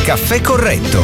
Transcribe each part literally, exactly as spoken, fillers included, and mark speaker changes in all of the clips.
Speaker 1: Caffè Corretto.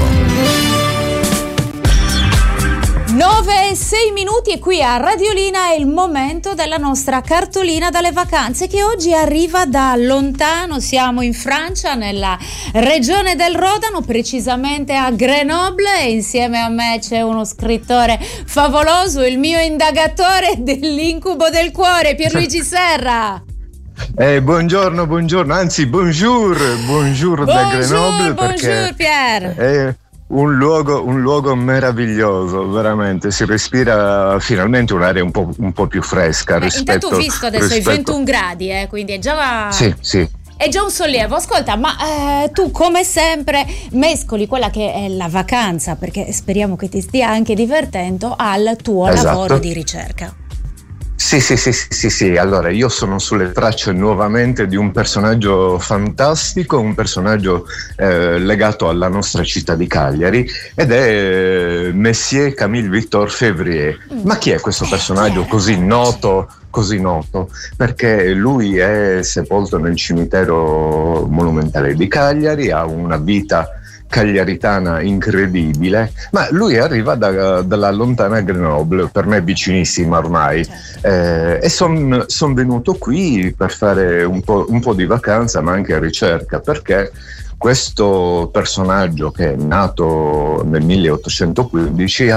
Speaker 2: nove e sei minuti e qui a Radiolina è il momento della nostra cartolina dalle vacanze che oggi arriva da lontano. Siamo in Francia, nella regione del Rodano, precisamente a Grenoble, e insieme a me c'è uno scrittore favoloso, il mio indagatore dell'incubo del cuore, Pierluigi Serra.
Speaker 3: Eh, buongiorno, buongiorno, anzi bonjour, bonjour, bonjour da Grenoble.
Speaker 2: Bonjour Pierre.
Speaker 3: È un luogo, un luogo meraviglioso, veramente, si respira finalmente un'aria un po', un po' più fresca.
Speaker 2: Beh,
Speaker 3: rispetto,
Speaker 2: intanto ho visto adesso
Speaker 3: rispetto...
Speaker 2: i ventuno gradi, eh, quindi è già...
Speaker 3: Sì, sì.
Speaker 2: È già un sollievo. Ascolta, ma eh, tu come sempre mescoli quella che è la vacanza, perché speriamo che ti stia anche divertendo, al tuo
Speaker 3: Esatto.
Speaker 2: lavoro di ricerca.
Speaker 3: Sì, sì, sì, sì, sì, allora io sono sulle tracce nuovamente di un personaggio fantastico, un personaggio eh, legato alla nostra città di Cagliari, ed è Messier Camille Victor Février. Ma chi è questo personaggio così noto? Così noto perché lui è sepolto nel cimitero monumentale di Cagliari, ha una vita cagliaritana incredibile, ma lui arriva da, dalla lontana Grenoble, per me vicinissima ormai, eh, e sono son venuto qui per fare un po', un po' di vacanza, ma anche ricerca, perché questo personaggio che è nato nel milleottocentoquindici